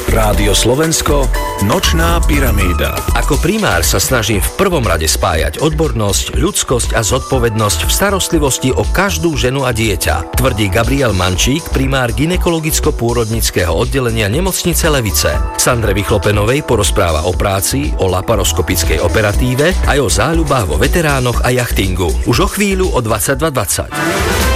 Rádio Slovensko, Nočná pyramída. Ako primár sa snažím v prvom rade spájať odbornosť, ľudskosť a zodpovednosť v starostlivosti o každú ženu a dieťa, tvrdí Gabriel Mančík, primár gynekologicko-pôrodnického oddelenia nemocnice Levice. Sandre Vychlopenovej porozpráva o práci, o laparoskopickej operatíve aj o záľubách vo veteránoch a jachtingu. Už o chvíľu o 22:20.